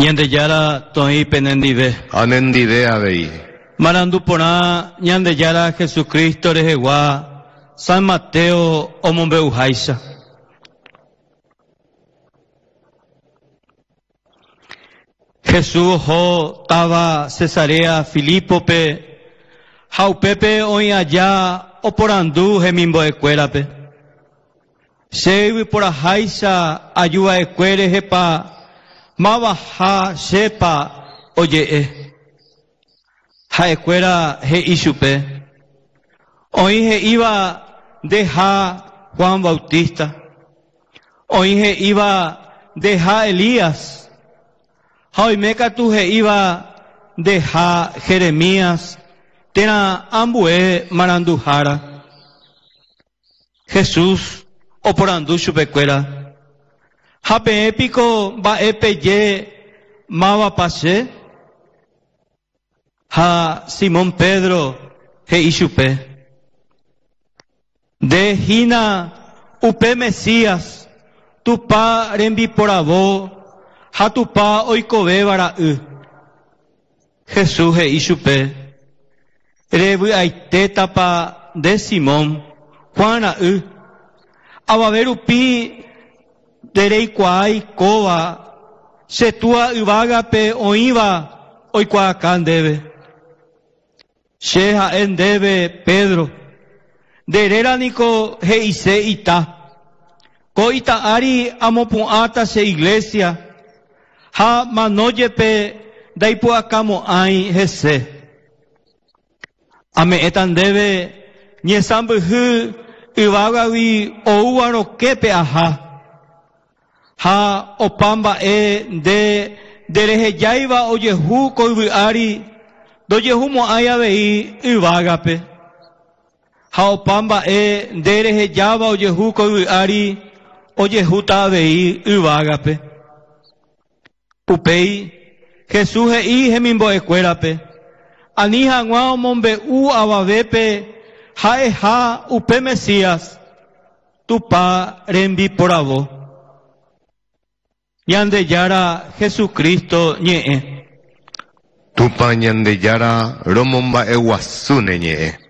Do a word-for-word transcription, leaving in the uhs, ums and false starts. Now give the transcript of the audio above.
Ñande yara toi penendive. Anendive avei. Marandu pona ñande yara Jesucristo rehegua San Mateo omombeu haisa. Jesús ho tava Cesarea Filipope haupepe oin allá oporandu hemimbo escuelape. Sevi por haisa ayuda escuele jepa mabaja sepa oye ha escuela he ishupe. Hoy he iba deja Juan Bautista. Hoy he iba deja Elías. Hoy meca tu he iba deja Jeremías. Tena ambue marandujara. Jesús oporandu chupecuera. Hape épico va epeye mava pase. Ha Simón Pedro he ishupe. De hina upe Mesías tu pa rembi por abo ha tu pa oikobe bara u. Jesús he ishupe. Rebu aiteta pa de Simón Juana u. Abaveru pi derei kwai koba se tua uvagape oiva oikwa kandebe. Sheha en debe Pedro. Derera niko he ise ita. Ko ita ari amopuata se iglesia. Ha manoyepe daipu akamo ai hese. Ame etan debe nyesambu hu ivagawi ouaro kepe aha. Ha opamba e de dereje yaiva oyehu koibu ari. Doyehu mo ayavei ivagape. Ha opamba e dereje yava oyehu koibu ari. Oyehu tavei ivagape. Upei Jesús e i hemimbo escuelape. Anija guao mombe u ababepe. Ha e ha upe Mesías. Tu pa rembi por abo. Ñande yara Jesucristo ñe'e. Tu pa ñande yara romomba e wasune ñe'e.